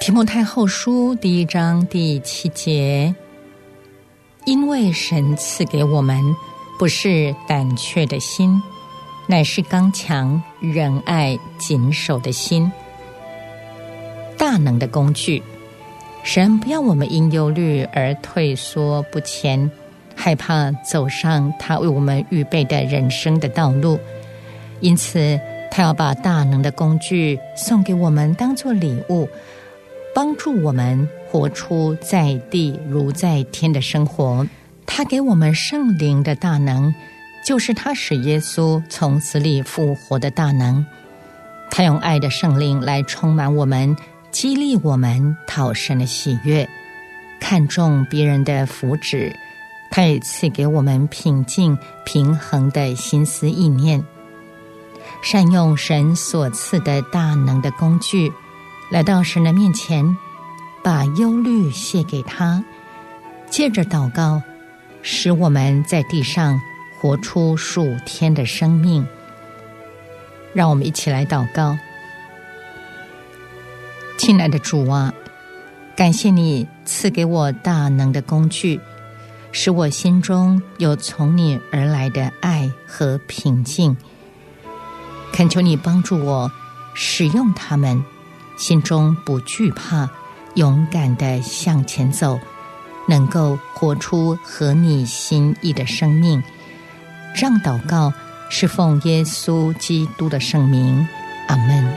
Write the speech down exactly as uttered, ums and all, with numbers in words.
提摩太后书第一章第七节，因为神赐给我们不是胆怯的心，乃是刚强、仁爱、谨守的心。大能的工具，神不要我们因忧虑而退缩不前，害怕走上他为我们预备的人生的道路，因此他要把大能的工具送给我们当作礼物，帮助我们活出在地如在天的生活。他给我们圣灵的大能，就是他使耶稣从死里复活的大能。他用爱的圣灵来充满我们，激励我们讨神的喜悦，看重别人的福祉。他也赐给我们平静平衡的心思意念，善用神所赐的大能的工具，来到神的面前，把忧虑卸给他，借着祷告使我们在地上活出属天的生命。让我们一起来祷告。亲爱的主啊，感谢你赐给我大能的工具，使我心中有从你而来的爱和平静。恳求你帮助我使用它们，心中不惧怕，勇敢地向前走，能够活出合你心意的生命。让祷告是奉耶稣基督的圣名，阿们。